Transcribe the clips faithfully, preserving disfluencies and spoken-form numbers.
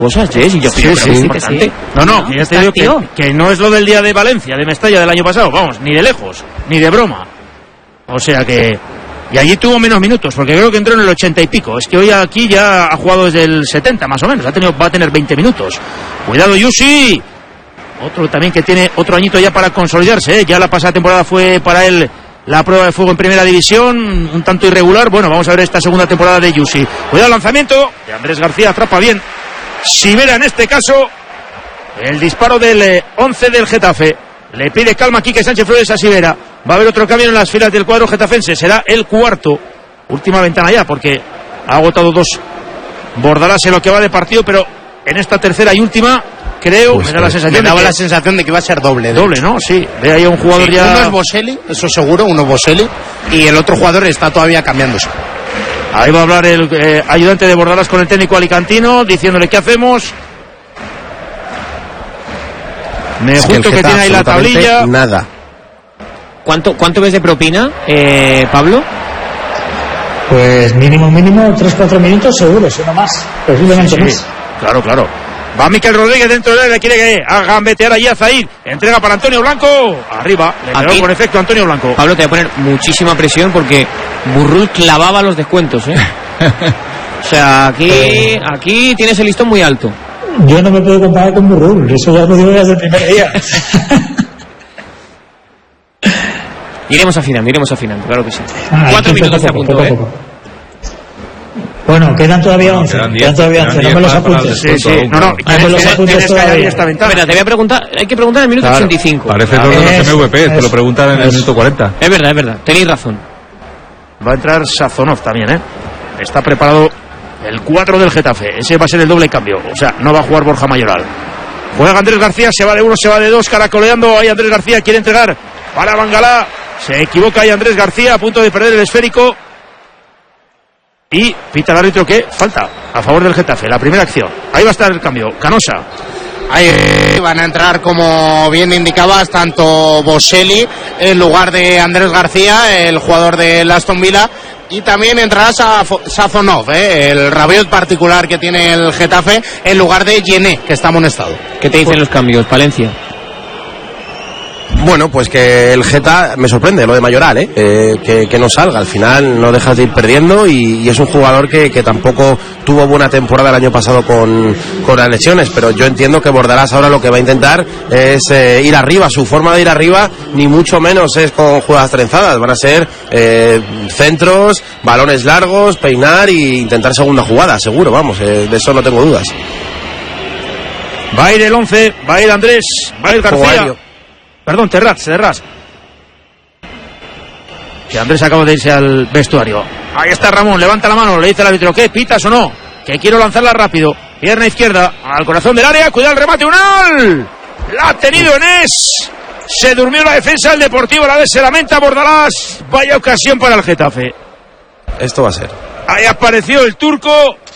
cosas, Jess, y yo sí, creo sí, que es sí. importante. Sí. No, no, que ya te digo que, que no es lo del día de Valencia, de Mestalla del año pasado, vamos, ni de lejos, ni de broma. O sea que... Y allí tuvo menos minutos, porque creo que entró en el ochenta y pico. Es que hoy aquí ya ha jugado desde el setenta, más o menos. Ha tenido, va a tener veinte minutos. Cuidado, Yusi. Otro también que tiene otro añito ya para consolidarse, ¿eh? Ya la pasada temporada fue para él la prueba de fuego en primera división, un tanto irregular. Bueno, vamos a ver esta segunda temporada de Yusi. Cuidado, el lanzamiento de Andrés García, atrapa bien Sivera en este caso. El disparo del eh, once del Getafe. Le pide calma aquí que Sánchez Flores a Sivera. Va a haber otro cambio en las filas del cuadro getafense. Será el cuarto. Última ventana ya, porque ha agotado dos Bordalás en lo que va de partido, pero en esta tercera y última, creo, pues me da la sensación, me daba de que, la sensación de que iba a ser doble. Doble, hecho. ¿No? Sí. Ve ahí a un jugador sí, ya... Uno es Boselli, eso seguro, uno es Boselli, y el otro jugador está todavía cambiándose. Ahí va a hablar el eh, ayudante de Bordalás con el técnico alicantino, diciéndole qué hacemos. Me es junto que, que tiene ahí la tablilla. Nada. ¿Cuánto, cuánto ves de propina, eh, Pablo? Pues mínimo, mínimo, tres cuatro minutos seguro, si no más, posiblemente sí, sí. más. Claro, claro. Va Miquel Rodríguez dentro de él, le quiere que haga gambetear allí a Zaid. Entrega para Antonio Blanco. Arriba, le pegó con efecto a Antonio Blanco. Pablo, te voy a poner muchísima presión porque Burrul clavaba los descuentos, ¿eh? O sea, aquí, aquí tienes el listón muy alto. Yo no me puedo comparar con Burrul, eso ya lo digo desde el primer día. Iremos afinando, iremos afinando, claro que sí. Ah, Cuatro minutos poco, a punto, poco, ¿eh? poco. Bueno, quedan todavía once. Quedan, quedan todavía once, no me los apuntes. Sí, sí, no, no, ah, me los apuntes todavía. Esta ventana. Espera, te voy a preguntar, hay que preguntar en el minuto claro. ochenta y cinco. Parece todo de los M V P, te lo preguntan en el minuto cuarenta. Es verdad, es verdad, tenéis razón. Va a entrar Sazonov también, ¿eh? Está preparado el cuatro del Getafe. Ese va a ser el doble cambio. O sea, no va a jugar Borja Mayoral. Juega Andrés García, se va de uno, se va de dos, caracoleando. Ahí Andrés García quiere entregar para Bangalá. Se equivoca ahí Andrés García, a punto de perder el esférico. Y pita el árbitro que falta a favor del Getafe. La primera acción. Ahí va a estar el cambio. Canosa. Ahí van a entrar, como bien indicabas, tanto Boselli en lugar de Andrés García, el jugador del Aston Villa, y también entrará Sazonov, ¿eh? El rabiot particular que tiene el Getafe, en lugar de Yené, que está amonestado. ¿Qué te dicen los cambios, Palencia? Bueno, pues que el Geta me sorprende lo de Mayoral, ¿eh? Eh, que, que no salga, al final no dejas de ir perdiendo y, y es un jugador que, que tampoco tuvo buena temporada el año pasado con, con las lesiones, pero yo entiendo que Bordalás ahora lo que va a intentar es eh, ir arriba. Su forma de ir arriba ni mucho menos es con jugadas trenzadas, van a ser eh, centros, balones largos, peinar e intentar segunda jugada, seguro, vamos, eh, de eso no tengo dudas. Va a ir el once, va a ir Andrés, va a ir García. Jugario. Perdón, Terraz, Terraz. Que Andrés acaba de irse al vestuario. Ahí está Ramón, levanta la mano, le dice al árbitro, ¿qué? ¿Pitas o no? Que quiero lanzarla rápido. Pierna izquierda, al corazón del área, cuidado el remate, Unal. La ha tenido Enes. Se durmió la defensa del Deportivo, la vez se lamenta Bordalás. Vaya ocasión para el Getafe. Esto va a ser. Ahí apareció el turco.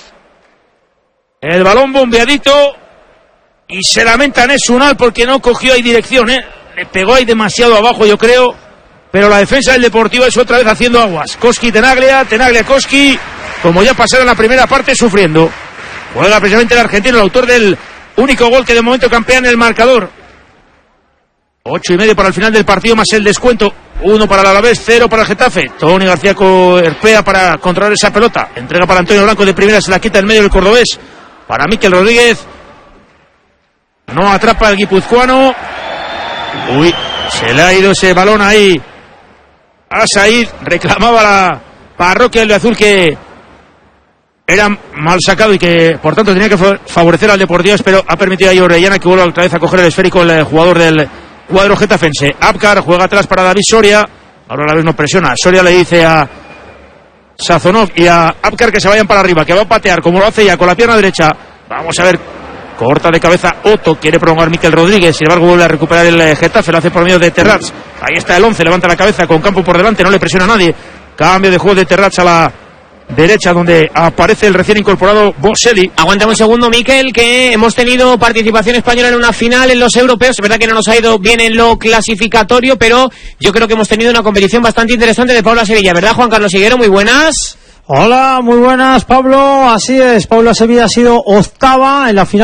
El balón bombeadito. Y se lamenta Enes Unal porque no cogió ahí dirección, ¿eh? Le pegó ahí demasiado abajo, yo creo. Pero la defensa del Deportivo es otra vez haciendo aguas. Koski, Tenaglia, Tenaglia, Koski. Como ya pasaron en la primera parte, sufriendo. Juega precisamente el argentino, el autor del único gol que de momento campea en el marcador. Ocho y medio para el final del partido, más el descuento. Uno para el Alavés, cero para el Getafe. Tony García Coerpea para controlar esa pelota. Entrega para Antonio Blanco de primera, se la quita en medio del cordobés. Para Miquel Rodríguez. No atrapa el guipuzcoano. Uy, se le ha ido ese balón ahí a Said. Reclamaba la parroquia del de azul que era mal sacado y que por tanto tenía que favorecer al Deportivo, pero ha permitido a Orellana que vuelva otra vez a coger el esférico el jugador del cuadro getafense. Abkar juega atrás para David Soria. Ahora a la vez no presiona. Soria le dice a Sazonov y a Abkar que se vayan para arriba, que va a patear como lo hace ya con la pierna derecha. Vamos a ver. Corta de cabeza Otto, quiere prolongar Miquel Rodríguez, sin embargo vuelve a recuperar el Getafe, lo hace por medio de Terraz. Ahí está el once, levanta la cabeza con campo por delante, no le presiona a nadie. Cambio de juego de Terraz a la derecha, donde aparece el recién incorporado Boselli. Aguántame un segundo, Miquel, que hemos tenido participación española en una final en los europeos. Es verdad que no nos ha ido bien en lo clasificatorio, pero yo creo que hemos tenido una competición bastante interesante de Pablo a Sevilla, ¿verdad, Juan Carlos Higuero? Muy buenas. Hola, muy buenas, Pablo. Así es, Paula Sevilla ha sido octava en la final